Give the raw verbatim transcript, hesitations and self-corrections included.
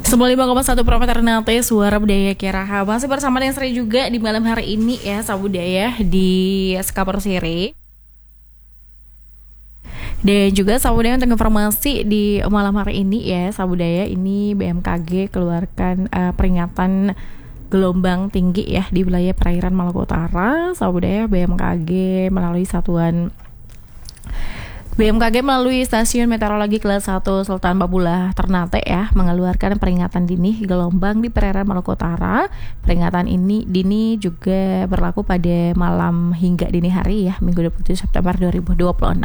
sembilan puluh lima koma satu Prometer Ternate, suara budaya Kiraha. Masih bersama dengan Sri juga di malam hari ini ya, Sabudaya di Skapor Siri. Dan juga Sabudaya untuk informasi di malam hari ini ya, Sabudaya ini B M K G keluarkan uh, peringatan gelombang tinggi ya di wilayah perairan Maluku Utara. Sabudaya B M K G melalui satuan B M K G melalui Stasiun Meteorologi Kelas satu Sultan Babulah Ternate ya mengeluarkan peringatan dini gelombang di perairan Maluku Utara. Peringatan ini dini juga berlaku pada malam hingga dini hari ya, Minggu dua puluh tujuh September dua ribu dua puluh enam.